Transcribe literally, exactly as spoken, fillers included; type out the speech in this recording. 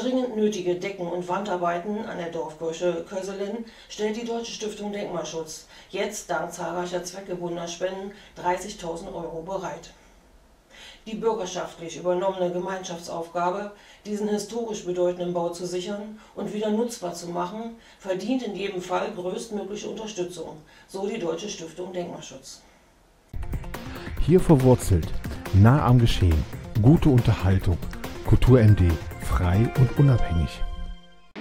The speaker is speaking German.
dringend nötige Decken- und Wandarbeiten an der Dorfkirche Köselen stellt die Deutsche Stiftung Denkmalschutz jetzt dank zahlreicher zweckgebundener Spenden dreißigtausend Euro bereit. Die bürgerschaftlich übernommene Gemeinschaftsaufgabe, diesen historisch bedeutenden Bau zu sichern und wieder nutzbar zu machen, verdient in jedem Fall größtmögliche Unterstützung, so die Deutsche Stiftung Denkmalschutz. Hier verwurzelt, nah am Geschehen, gute Unterhaltung, Kultur M D, frei und unabhängig.